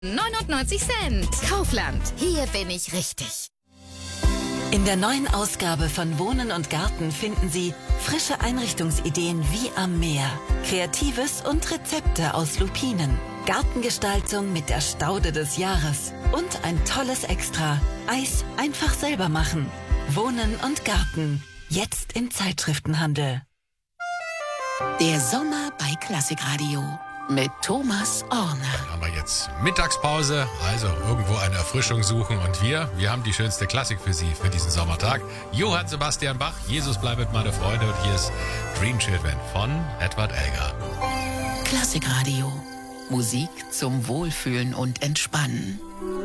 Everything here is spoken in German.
99 Cent. Kaufland. Hier bin ich richtig. In der neuen Ausgabe von Wohnen und Garten finden Sie frische Einrichtungsideen wie am Meer, Kreatives und Rezepte aus Lupinen, Gartengestaltung mit der Staude des Jahres und ein tolles Extra: Eis einfach selber machen. Wohnen und Garten, jetzt im Zeitschriftenhandel. Der Sommer bei Klassikradio mit Thomas Orner. Dann haben wir jetzt Mittagspause, also irgendwo eine Erfrischung suchen. Und wir haben die schönste Klassik für Sie für diesen Sommertag. Johann Sebastian Bach, Jesus bleibt meine Freude. Und hier ist Green Children von Edward Elgar. Klassikradio. Musik zum Wohlfühlen und Entspannen.